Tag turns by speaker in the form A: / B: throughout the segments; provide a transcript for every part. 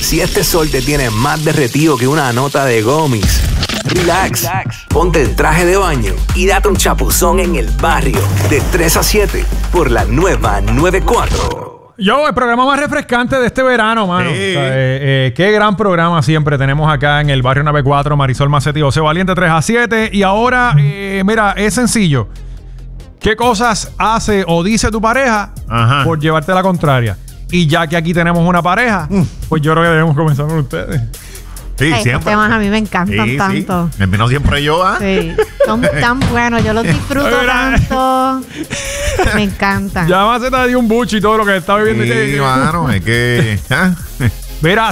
A: Si este sol te tiene más derretido que una nota de gomis, relax, ponte el traje de baño y date un chapuzón en el barrio de 3 a 7 por la nueva 94.
B: El programa más refrescante de este verano, mano.
C: Sí.
B: O sea, qué gran programa siempre tenemos acá en el barrio 94. Marisol Macetti y José Valiente, 3 a 7. Y ahora, mira, es sencillo. ¿Qué cosas hace o dice tu pareja por llevarte la contraria? Y ya que aquí tenemos una pareja, pues yo creo que debemos comenzar con ustedes.
C: Sí,
D: estos
C: siempre.
D: temas a mí me encantan tanto.
C: Sí. Menos siempre yo, ¿ah?
D: Sí, son tan buenos, yo los disfruto tanto. Me encantan.
B: Ya más se te dio un bucho y todo lo que está viviendo.
C: Sí, mano, es que...
B: Mira,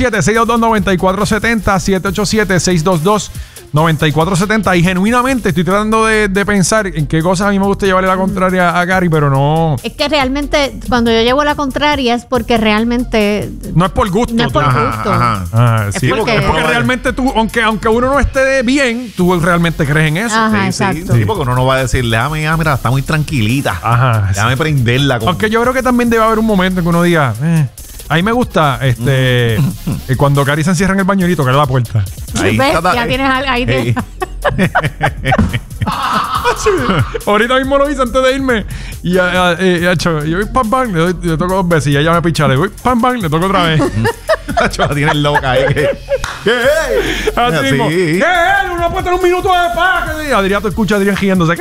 B: 787-622-9470, 787-622-9470. Y genuinamente estoy tratando de pensar en qué cosas a mí me gusta llevarle la contraria a Gary, pero no...
D: Es que realmente, cuando yo llevo la contraria es porque realmente...
B: No es por gusto.
D: No es por gusto.
B: Sí,
D: Es porque-
B: es porque realmente tú, aunque uno no esté bien, tú realmente crees en eso.
D: Ajá,
C: Sí,
D: exacto.
C: sí, porque uno no va a decir, déjame, mira, está muy tranquilita.
B: Ajá.
C: Déjame prenderla.
B: Aunque yo creo que también debe haber un momento en que uno diga, a mí me gusta cuando Cari se encierra en el baño y tocar la puerta.
C: Ahí
D: ¿Ves?
C: está,
D: Ya tienes algo ahí.
C: Ey.
B: Ahorita mismo lo hice antes de irme. Y yo voy pam pam, le toco 2 veces y ella me picha, le voy pam pam, le toco otra vez.
C: La tienes loca ahí. ¿Qué?
B: Así mismo.
C: Sí.
B: ¿Qué es? Uno puede tener un minuto de paz. Y Adrián, te escucha a Adrián giéndose.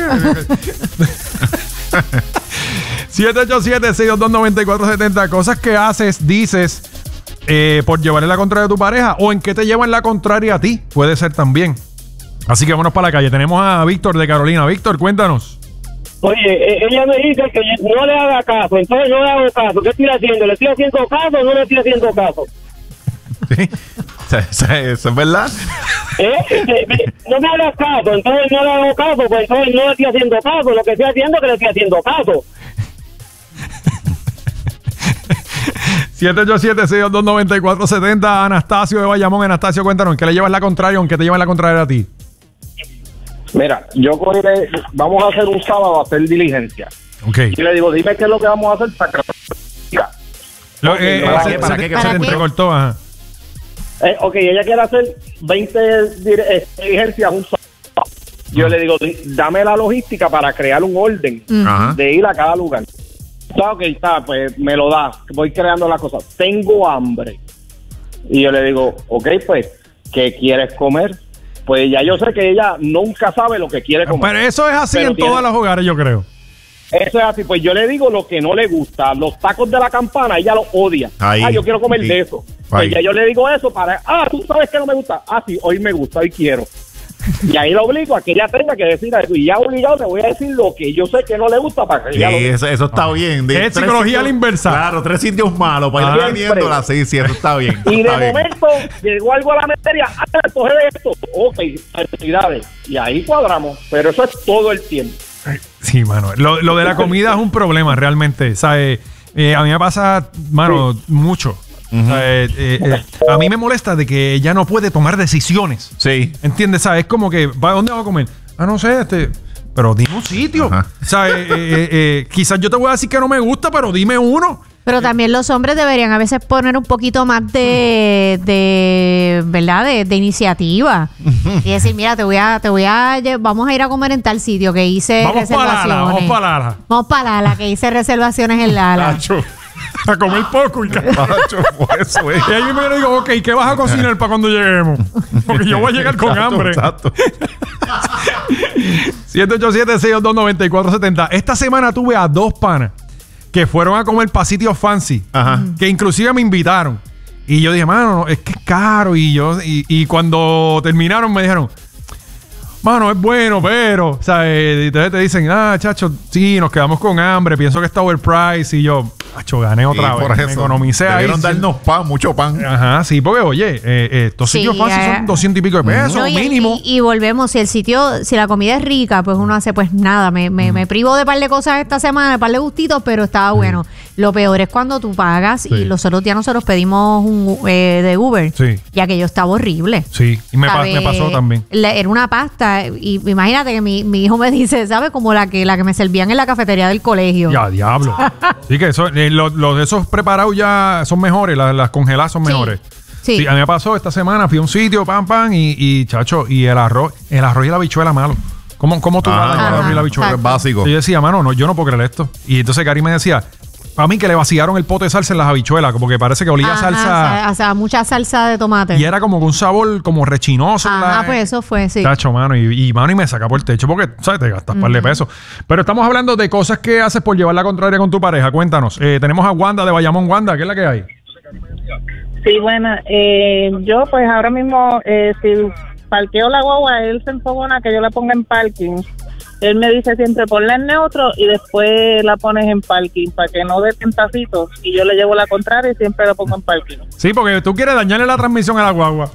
B: 787-622-9470. Cosas que haces, dices, por llevarle la contraria a tu pareja o en qué te llevan la contraria a ti. Puede ser también. Así que vámonos para la calle. Tenemos a Víctor de Carolina. Víctor, cuéntanos.
E: Oye, ella me dice que no le haga caso, entonces no le hago caso. ¿Qué estoy haciendo? ¿Le estoy haciendo caso o no le estoy haciendo caso?
C: Sí. Eso es verdad.
E: No me hagas caso, entonces no le hago caso, pues entonces no le estoy haciendo caso. Lo que estoy haciendo es que le estoy haciendo caso.
B: 787-622-9470. Anastasio de Bayamón. Anastasio, cuéntanos, ¿en qué le llevas la contraria o en qué te llevan la contraria a ti?
E: Mira, yo cogeré, vamos a hacer un sábado a hacer diligencia.
B: Ok.
E: Y le digo, dime qué es lo que vamos a hacer para que...
B: ¿Para
C: qué? ¿Para qué?
B: Se te entrecortó, ajá.
E: Ok, ella quiere hacer 20 diligencias un sábado. Yo le digo, dame la logística para crear un orden
C: Ajá.
E: de ir a cada lugar. Ok, está, pues me lo da. Voy creando las cosas. Tengo hambre. Y yo le digo, ok, pues, ¿qué quieres comer? Pues ya yo sé que ella nunca sabe lo que quiere comer.
B: Pero eso es así
E: Pero
B: en todos los hogares, yo creo.
E: Eso es así, pues yo le digo lo que no le gusta. Los tacos de la campana, ella los odia.
C: Ahí.
E: Yo quiero comer
C: Sí.
E: de eso.
C: Ahí.
E: Pues ya yo le digo eso para... tú sabes que no me gusta. Sí, hoy me gusta, hoy quiero. Y ahí lo obligo a que ella tenga que decir eso. Y ya obligado le voy a decir lo que yo sé que no le gusta para que
C: Sí,
E: ella lo...
C: eso está bien. De
B: Es
C: 3
B: psicología a la
C: sitios-
B: inversa.
C: Claro, 3 sitios malos para ir
E: Siempre.
C: aprendiéndola. Sí, eso está bien.
E: Y de
C: está bien.
E: momento llegó algo a la materia, coge esto, ok, felicidades. Y ahí cuadramos, pero eso es todo el tiempo.
B: Sí, mano. Lo de la comida es un problema realmente. ¿Sabes? A mí me pasa, mano, mucho. A mí me molesta de que ella no puede tomar decisiones.
C: Sí.
B: ¿Entiendes? ¿Sabes? Es como que, ¿dónde vamos a comer? No sé, pero dime un sitio.
C: Ajá.
B: ¿Sabes? Quizás yo te voy a decir que no me gusta, pero dime uno.
D: Pero también los hombres deberían a veces poner un poquito más de ¿verdad? De iniciativa. Y decir, mira, vamos a ir a comer en tal sitio que hice
B: Vamos para
D: reservaciones.
B: Lala, vamos para Lala.
D: Vamos para Lala, que hice reservaciones en Lala.
B: Tacho, a comer poco y
C: Macho, por eso,
B: Y ahí me digo, ok, ¿qué vas a cocinar para cuando lleguemos? Porque yo voy a llegar con hambre.
C: Exacto.
B: 787-622-9470. Esta semana tuve a 2 panas que fueron a comer para sitios fancy.
C: Ajá.
B: Que inclusive me invitaron. Y yo dije, mano, es que es caro. Y cuando terminaron me dijeron, mano, es bueno, pero, o sea, entonces te dicen, chacho, sí, nos quedamos con hambre, pienso que está overpriced. Y yo, chacho, gané otra vez.
C: Por
B: Me
C: eso,
B: economicé ahí.
C: debieron darnos pan, mucho pan.
B: Ajá, sí, porque, oye, estos
D: Sí,
B: sitios fancy son 200 y pico de pesos,
D: No,
B: mínimo.
D: y volvemos, si la comida es rica, pues uno hace, pues nada, me privo de par de cosas esta semana, de par de gustitos, pero estaba bueno. Lo peor es cuando tú pagas
B: Sí.
D: y los otros días nosotros pedimos de Uber.
B: Sí.
D: Y aquello estaba horrible.
B: Sí, y me
D: ¿Sabe?
B: pasó también.
D: Era una pasta. Y imagínate que mi hijo me dice, ¿sabes? Como la que me servían en la cafetería del colegio.
B: Ya, diablo. Sí, que eso, los de esos preparados ya son mejores, las congeladas son
D: Sí.
B: mejores.
D: Sí.
B: A mí me pasó esta semana, fui a un sitio, y chacho, y el arroz y la habichuela malo. ¿Cómo tú vas a dañar el arroz y la habichuela?
D: exacto.
C: Es básico.
B: Y yo decía, mano, no, yo no puedo creer esto. Y entonces Cari me decía, a mí que le vaciaron el pote de salsa en las habichuelas, como que parece que olía a
D: Ajá,
B: salsa.
D: o sea, mucha salsa de tomate.
B: Y era como con un sabor como rechinoso.
D: Ajá, pues eso fue, sí.
B: Chacho, mano, y me saca por el techo porque, ¿sabes? Te gastas par de pesos. Pero estamos hablando de cosas que haces por llevar la contraria con tu pareja. Cuéntanos. Tenemos a Wanda de Bayamón. Wanda, ¿qué es la que hay?
F: Sí, buena. Yo pues ahora mismo, si parqueo la guagua, él se enfogona que yo la ponga en parking. Él me dice siempre ponla en neutro y después la pones en parking para que no dé tentacitos. Y yo le llevo la contraria y siempre la pongo en parking.
B: Sí, porque tú quieres dañarle la transmisión a la guagua.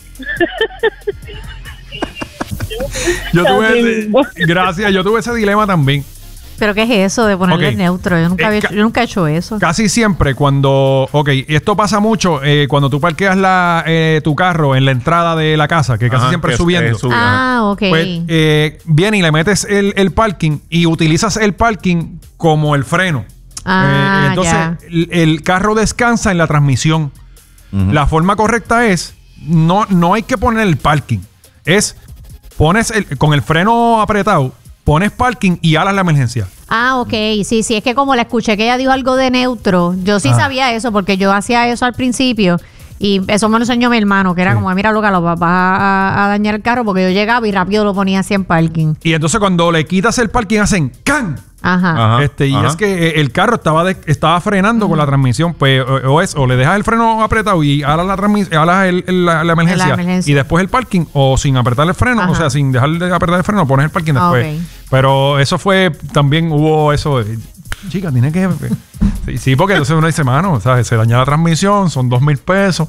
B: Gracias, yo tuve ese dilema también.
D: ¿Pero qué es eso de ponerle
B: Ok.
D: neutro? Yo nunca, yo nunca he hecho eso.
B: Casi siempre cuando... Ok, esto pasa mucho cuando tú parqueas tu carro en la entrada de la casa, que casi
C: Ajá,
B: siempre
C: que
B: subiendo.
C: es subiendo.
D: Ah, ok.
B: Pues viene y le metes el parking y utilizas el parking como el freno.
D: Ah,
B: entonces
D: ya.
B: el carro descansa en la transmisión. La forma correcta es no hay que poner el parking. Pones con el freno apretado, pones parking y alas la emergencia.
D: Ah, ok. Sí, sí, es que como la escuché que ella dijo algo de neutro, yo sí sabía eso porque yo hacía eso al principio y eso me lo enseñó mi hermano, que era como, mira, loca, lo vas a dañar el carro porque yo llegaba y rápido lo ponía así en parking.
B: Y entonces cuando le quitas el parking hacen ¡can!
D: Ajá.
C: Ajá,
B: Y
C: ajá.
B: es que el carro estaba frenando con la transmisión, pues o le dejas el freno apretado y alas la emergencia,
D: La emergencia.
B: y después el parking, o sin apretar el freno,
D: Ajá.
B: o sea, sin dejar de apretar el freno, pones el parking
D: Ah,
B: después.
D: ok.
B: Pero eso también hubo eso. Chica, tiene que... Sí, porque entonces uno dice, mano, ¿sabes? Se daña la transmisión, son $2,000.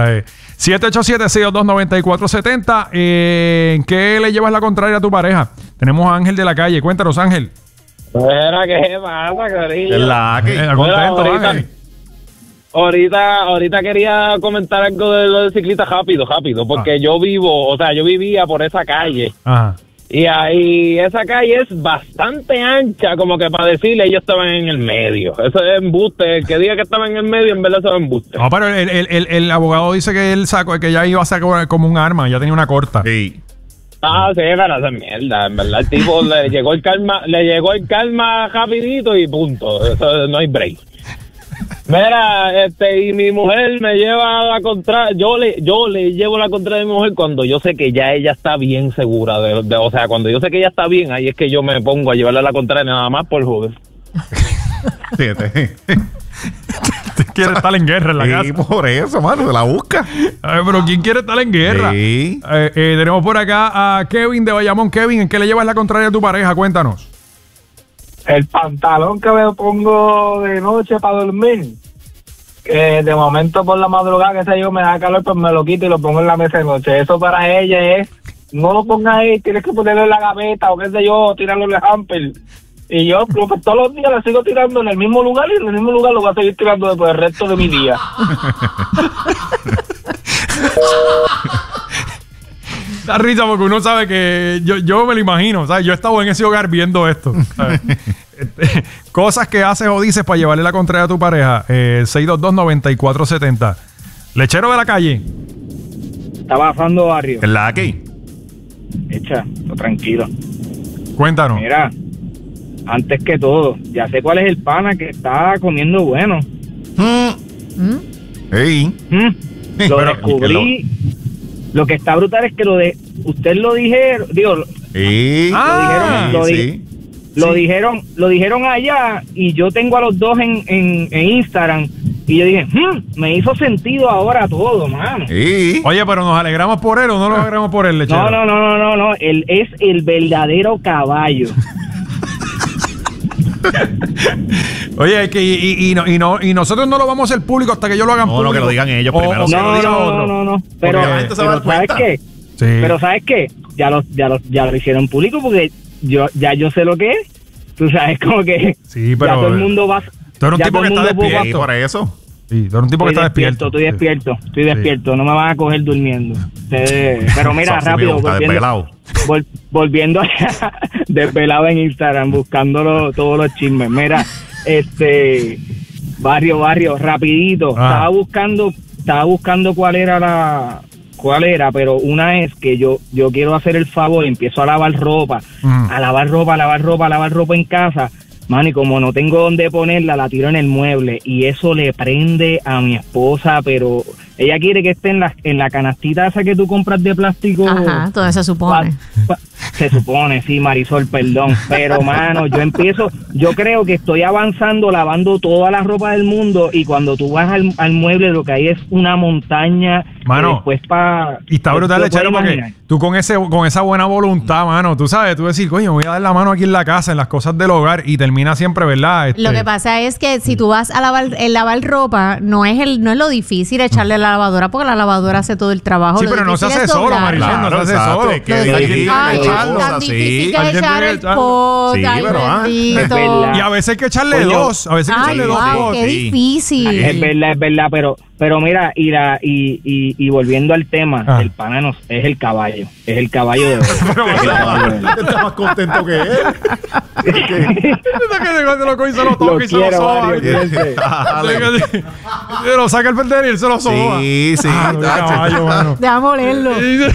B: 787-622-9470. ¿En qué le llevas la contraria a tu pareja? Tenemos a Ángel de la calle. Cuéntanos, Ángel.
E: Mira, ¿qué pasa, cariño?
C: Es la que.
B: Contento,
E: ahorita-
B: Ángel.
E: Ahorita quería comentar algo de lo de ciclista rápido, porque yo vivía por esa calle.
B: Ajá.
E: Y ahí esa calle es bastante ancha, como que para decirle ellos estaban en el medio. Eso es embuste. El que diga que estaban en el medio, en verdad eso es embuste.
B: No, pero el abogado dice que que ya iba a sacar como un arma, ya tenía una corta.
C: Sí.
E: Ah, sí, pero esa mierda, en verdad. El tipo le llegó el calma rapidito y punto. Eso, no hay break. Mira, y mi mujer me lleva a la contra, yo le llevo la contra de mi mujer cuando yo sé que ya ella está bien segura o sea, cuando yo sé que ella está bien, ahí es que yo me pongo a llevarle la contraria nada más por joder.
C: Fíjate.
B: Quiere estar en guerra en la
C: Y
B: casa.
C: por eso, mano, se la busca.
B: Ay, pero ¿quién quiere estar en guerra?
C: Sí.
B: Tenemos por acá a Kevin de Bayamón. Kevin, ¿en qué le llevas la contraria a tu pareja? Cuéntanos.
G: El pantalón que me pongo de noche para dormir, de momento por la madrugada, que sé yo, me da calor, pues me lo quito y lo pongo en la mesa de noche. Eso para ella es, no lo pongas ahí, tienes que ponerlo en la gaveta o qué sé yo, tirarlo en el hamper. Y yo pues, todos los días la sigo tirando en el mismo lugar y en el mismo lugar lo voy a seguir tirando después el resto de mi día.
B: Da risa porque uno sabe que yo me lo imagino, ¿sabes? Yo he estado en ese hogar viendo esto, ¿sabes? Cosas que haces o dices para llevarle la contraria a tu pareja. 622-9470. Lechero de la calle.
G: Está bajando barrio.
C: Es la que.
G: Echa, tranquilo.
B: Cuéntanos.
G: Mira, antes que todo, ya sé cuál es el pana que está comiendo bueno.
C: Ey.
G: Lo
C: Pero-
G: descubrí. Lo que está brutal es que ustedes lo dijeron,
C: Sí.
B: Ah,
C: sí.
G: lo dijeron allá y yo tengo a los dos en Instagram y yo dije, me hizo sentido ahora todo, mano.
C: Sí.
B: Oye, pero ¿nos alegramos por él o no nos alegramos por él, lechero?
G: No, él es el verdadero caballo.
B: Oye, es que y nosotros no lo vamos a hacer público hasta que ellos lo hagan
C: No,
B: público.
C: que lo digan ellos primero.
B: O que lo
G: No,
B: diga otro.
G: no. Pero,
C: Porque la gente se va a dar
G: ¿sabes
C: cuenta.
G: qué?
B: Sí.
G: Pero ¿sabes qué? Ya lo hicieron público porque yo sé lo que es. Tú sabes, como que
B: Sí,
G: ya
B: pero-
G: todo el mundo va
B: Tú eres un
F: Ya
B: tipo
F: todo
B: que
F: el
B: está
F: mundo poco a
B: despierto.
C: Y por eso.
B: Sí, tú eres un tipo que está despierto.
F: Estoy despierto. No me van a coger durmiendo. Pero mira,
C: Eso sí me
F: rápido,
C: gusta, desvelado.
F: volviendo allá, desvelado en Instagram, buscando todos los chismes. Mira, barrio, rapidito.
B: Ah.
F: Estaba buscando cuál era, pero una es que yo quiero hacer el favor, empiezo a lavar ropa, a lavar ropa en casa, mano, y como no tengo dónde ponerla, la tiro en el mueble, y eso le prende a mi esposa, pero ella quiere que esté en la canastita esa que tú compras de plástico.
D: Ajá, todo se supone.
F: Se supone, sí, Marisol, perdón. Pero, mano, yo creo que estoy avanzando, lavando toda la ropa del mundo, y cuando tú vas al mueble, lo que hay es una montaña.
B: Mano, y está brutal de chévere porque tú con esa buena voluntad, mano, tú sabes, tú decir, coño, me voy a dar la mano aquí en la casa, en las cosas del hogar, y termina siempre, ¿verdad?
D: Lo que pasa es que si tú vas a lavar ropa, no es lo difícil echarle a la lavadora, porque la lavadora hace todo el trabajo.
B: Sí,
D: Lo
B: pero no se
D: difícil
B: hace
D: es
B: solo,
D: doblarla.
B: Marisol, no se hace
C: Exacto,
B: solo.
C: es que
B: Alguien
C: ahí-
B: tiene que
D: Ay,
B: echarlo.
D: tan
C: así.
D: difícil que
B: Alguien
D: es echar
B: tiene que
D: el
B: echarlo.
D: pot.
C: Sí,
D: Ay,
C: pero,
D: bendito.
F: es verdad.
B: Y a veces hay que echarle
F: Coño.
B: dos, a veces hay que
D: Ay,
B: echarle dos
D: wow,
B: pots.
D: qué
C: Sí.
D: difícil.
F: Es verdad, pero mira, y volviendo al tema,
B: Ah.
F: el pana es el caballo de oro.
C: Está más contento que él.
B: Que cuando lo coge y se lo toca y se lo
F: quiero,
B: soba.
F: Mario,
B: Se lo saca el perder y él se lo soba.
C: Sí, sí.
B: Ah, no, qué
C: tacho.
B: caballo, mano.
D: Déjame olerlo.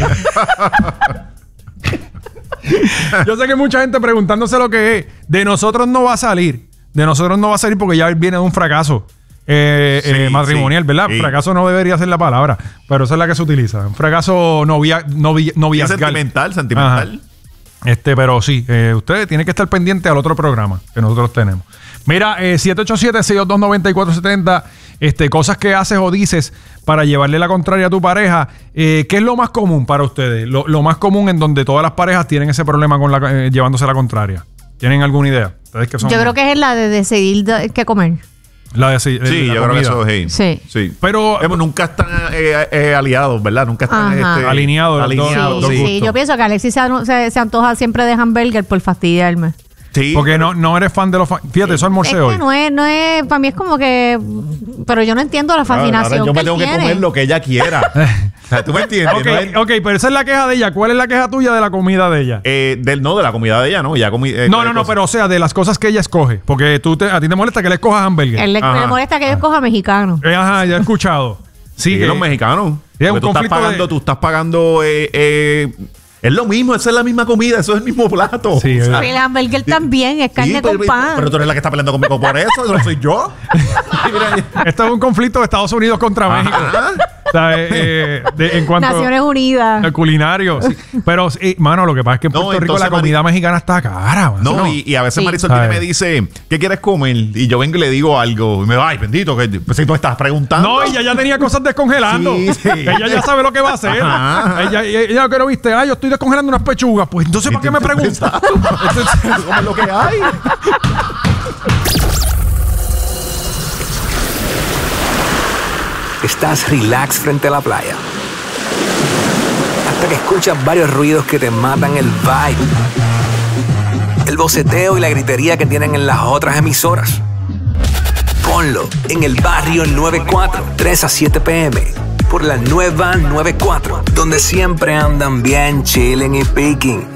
B: Yo sé que mucha gente preguntándose lo que es. De nosotros no va a salir. De nosotros no va a salir porque ya viene de un fracaso matrimonial,
C: sí,
B: ¿verdad?
C: sí.
B: Fracaso no debería ser la palabra, pero esa es la que se utiliza. Un fracaso noviazgal.
C: Sentimental.
B: Ajá. Pero sí, ustedes tienen que estar pendientes al otro programa que nosotros tenemos. Mira, 787-622-9470, cosas que haces o dices para llevarle la contraria a tu pareja. ¿Qué es lo más común para ustedes? Lo más común en donde todas las parejas tienen ese problema con llevándose la contraria. ¿Tienen alguna idea? ¿Ustedes que son?
D: Yo creo que es la de decidir qué comer.
B: La de
C: Sí,
B: la
C: yo creo que
B: comida.
C: eso es.
D: Sí.
B: Pero
C: nunca están aliados, ¿verdad? Nunca están
D: Ajá.
B: Alineados,
C: alineados,
B: dos
C: sí.
D: Sí, yo pienso que Alexis se antoja siempre de hamburger por fastidiarme.
C: Sí,
B: porque no eres fan de los... Fíjate, eso almorcé
D: Es
B: hoy.
D: que no es, para mí es como que, pero yo no entiendo la fascinación
C: Ahora yo
D: que
C: me
D: él
C: tengo que
D: tiene.
C: comer lo que ella quiera. O sea, ¿tú me entiendes?
B: Ok,
C: ¿No es-
B: ok, pero esa es la queja de ella. ¿Cuál es la queja tuya de la comida de ella?
C: de la comida de ella, ¿no? Ya comí,
B: No, pero o sea, de las cosas que ella escoge. Porque a ti te molesta que le escojas hamburger.
D: Él le
C: Ajá.
D: molesta que yo escoja mexicano.
B: Ajá, ya he escuchado. Sí,
C: Sí,
B: que-
C: los mexicanos.
B: Sí, es un
C: Porque
B: conflicto
C: tú estás pagando es lo mismo, esa es la misma comida, eso es el mismo plato.
B: Sí,
C: O sea,
D: El hamburger también es carne
C: sí,
D: con pan.
C: pero tú eres la que está peleando conmigo por eso, no soy yo.
B: Esto es un conflicto de Estados Unidos contra México. O sea, en cuanto
D: Naciones Unidas.
B: al culinario. Sí. Pero, mano, lo que pasa es que en
C: No,
B: Puerto Rico
C: entonces,
B: la comida mexicana está cara. Mano.
C: No, y a veces
D: Sí.
C: Marisol
B: ¿Sabes?
C: me dice, ¿qué quieres comer? Y yo vengo y le digo algo. Y me va, ay, bendito, que pues, si tú estás preguntando.
B: No, ella ya tenía cosas descongelando.
C: Sí, sí.
B: Ella ya sabe lo que va a hacer.
C: Ajá.
B: Ella que no viste, yo estoy descongelando unas pechugas. Pues entonces, ¿para qué me preguntas?
C: Exacto. Comer lo que hay.
A: Estás relax frente a la playa. Hasta que escuchas varios ruidos que te matan el vibe. El boceteo y la gritería que tienen en las otras emisoras. Ponlo en el barrio 94, 3 a 7 p.m. Por la nueva 94, donde siempre andan bien chilling y picking.